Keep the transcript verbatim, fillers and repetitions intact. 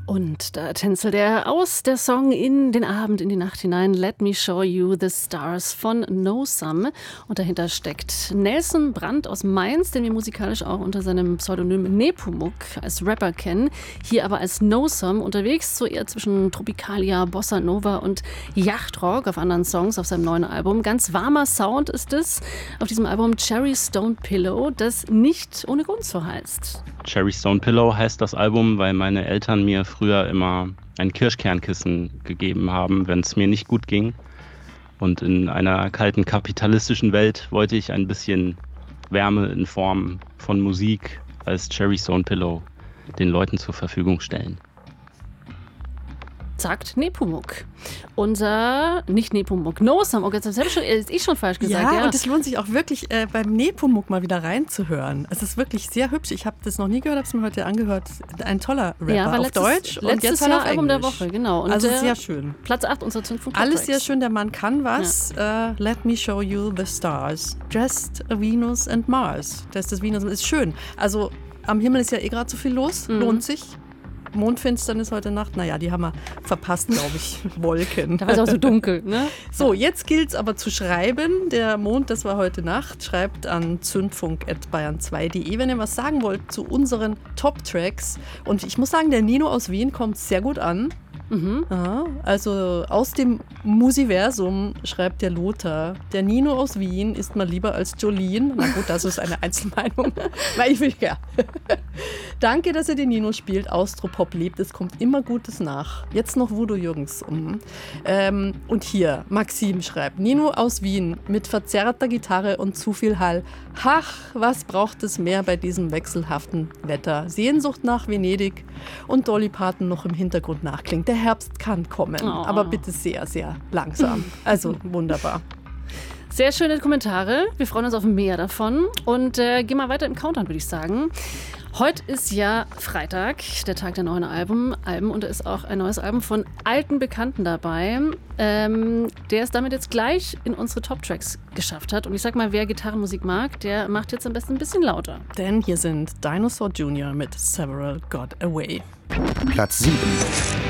Und da tänzelt er aus, der Song in den Abend, in die Nacht hinein. Let me show you the stars von No Some. Und dahinter steckt Nelson Brandt aus Mainz, den wir musikalisch auch unter seinem Pseudonym Nepomuk als Rapper kennen. Hier aber als No Some unterwegs, so eher zwischen Tropicalia, Bossa Nova und Yachtrock auf anderen Songs auf seinem neuen Album. Ganz warmer Sound ist es auf diesem Album Cherry Stone Pillow, das nicht ohne Grund so heißt. Cherry Stone Pillow heißt das Album, weil meine Eltern mir früher immer ein Kirschkernkissen gegeben haben, wenn es mir nicht gut ging. Und in einer kalten kapitalistischen Welt wollte ich ein bisschen Wärme in Form von Musik als Cherry Stone Pillow den Leuten zur Verfügung stellen. Sagt Nepomuk. Unser, nicht Nepomuk, No Some. Oh, jetzt habe ich schon, ist ich schon falsch gesagt. Ja, ja, und es lohnt sich auch wirklich äh, beim Nepomuk mal wieder reinzuhören. Es ist wirklich sehr hübsch. Ich habe das noch nie gehört, habe es mir heute angehört. Ein toller Rapper ja, auf letztes, Deutsch und letztes jetzt halt Jahr auf Album Englisch. der Woche, genau. Und also der, sehr schön. Platz acht unserer Zündfunk. Alles sehr schön, der Mann kann was. Ja. Uh, let me show you the stars. Just a Venus and Mars. Das ist das Venus, ist schön. Also am Himmel ist ja eh gerade so viel los, mhm. lohnt sich. Mondfinsternis heute Nacht, naja, die haben wir verpasst, glaube ich, Wolken. Da war es auch so dunkel, ne? So, jetzt gilt es aber zu schreiben. Der Mond, das war heute Nacht, schreibt an zündfunk at bayern zwei punkt de, wenn ihr was sagen wollt zu unseren Top-Tracks. Und ich muss sagen, der Nino aus Wien kommt sehr gut an. Mhm. Ja, also aus dem Musiversum schreibt der Lothar, der Nino aus Wien ist mal lieber als Jolene. Na gut, das ist eine Einzelmeinung. Weil ich will, ja. Danke, dass ihr den Nino spielt. Austropop lebt, es kommt immer Gutes nach. Jetzt noch Voodoo Jürgens. Mhm. Ähm, und hier, Maxim schreibt, Nino aus Wien mit verzerrter Gitarre und zu viel Hall. Ach, was braucht es mehr bei diesem wechselhaften Wetter? Sehnsucht nach Venedig und Dolly Parton noch im Hintergrund nachklingt. Der Herbst kann kommen, oh. aber bitte sehr, sehr langsam. Also wunderbar. Sehr schöne Kommentare. Wir freuen uns auf mehr davon. Und äh, gehen mal weiter im Countdown, würde ich sagen. Heute ist ja Freitag, der Tag der neuen Alben. Alben und da ist auch ein neues Album von alten Bekannten dabei, ähm, der es damit jetzt gleich in unsere Top-Tracks geschafft hat. Und ich sag mal, wer Gitarrenmusik mag, der macht jetzt am besten ein bisschen lauter. Denn hier sind Dinosaur Junior mit Several Got Away. Platz sieben.